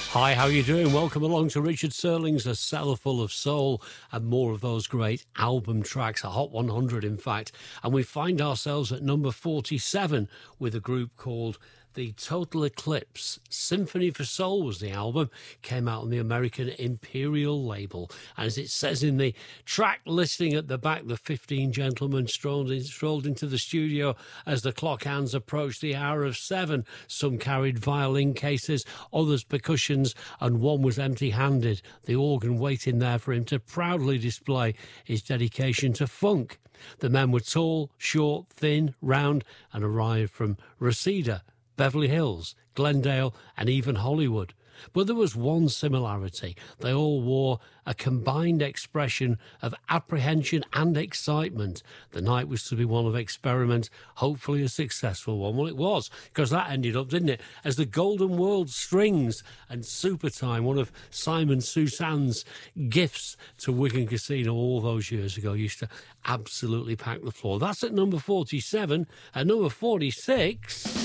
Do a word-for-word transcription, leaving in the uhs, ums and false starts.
Hi, how are you doing? Welcome along to Richard Serling's A Cellar Full of Soul and more of those great album tracks, a Hot one hundred in fact. And we find ourselves at number forty-seven with a group called The Total Eclipse. Symphony for Soul was the album, came out on the American Imperial label. And as it says in the track listing at the back, the fifteen gentlemen strolled, in, strolled into the studio as the clock hands approached the hour of seven. Some carried violin cases, others percussions, and one was empty-handed, the organ waiting there for him to proudly display his dedication to funk. The men were tall, short, thin, round, and arrived from Reseda, Beverly Hills, Glendale, and even Hollywood. But there was one similarity. They all wore a combined expression of apprehension and excitement. The night was to be one of experiment, hopefully a successful one. Well, it was, because that ended up, didn't it, as the Golden World Strings and Super Time, one of Simon Susan's gifts to Wigan Casino all those years ago, used to absolutely pack the floor. That's at number forty-seven. At number forty-six...